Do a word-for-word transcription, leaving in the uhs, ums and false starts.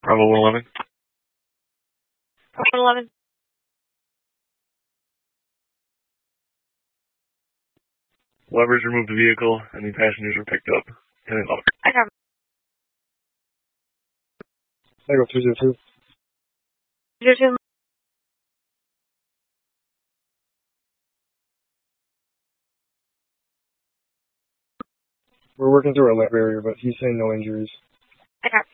Bravo one eleven. one eleven. Levers removed the vehicle and the passengers were picked up. And then I got I go two zero two. zero two. We're working through our lab area, but he's saying no injuries. I got